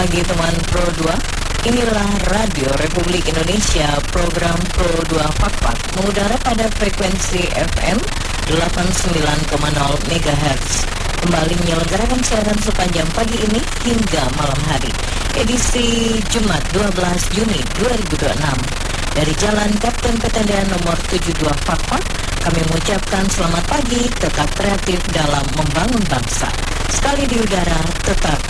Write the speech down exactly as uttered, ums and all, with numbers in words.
Pagi teman Pro dua, inilah Radio Republik Indonesia, program Pro dua Fakfak mengudara pada frekuensi F M delapan puluh sembilan koma nol megahertz. Kembali menyelenggarakan siaran sepanjang pagi ini hingga malam hari. Edisi Jumat dua belas Juni dua ribu dua puluh enam. Dari Jalan Kapten Petendean nomor tujuh puluh dua Fakfak, kami mengucapkan selamat pagi, tetap kreatif dalam membangun bangsa. Sekali di udara, tetap